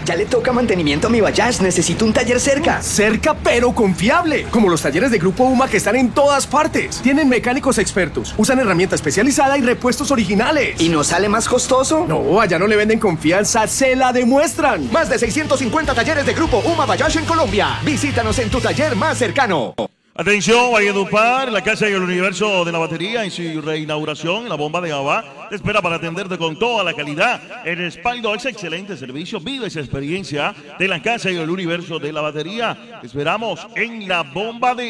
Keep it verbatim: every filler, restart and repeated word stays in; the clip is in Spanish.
Ya le toca mantenimiento a mi Bayash. Necesito un taller cerca. Cerca pero confiable, como los talleres de Grupo UMA que están en todas partes. Tienen mecánicos expertos, usan herramienta especializada y repuestos originales. ¿Y no sale más costoso? No, allá no le venden confianza, se la demuestran. Más de seiscientos cincuenta talleres de Grupo UMA Bayash en Colombia. Visítanos en tu taller más cercano. Atención, Valledupar, la Casa del Universo de la Batería en su reinauguración, la bomba de Abba te espera para atenderte con toda la calidad. En Espaldo es excelente servicio, vive esa experiencia de la Casa del Universo de la Batería. Te esperamos en la bomba de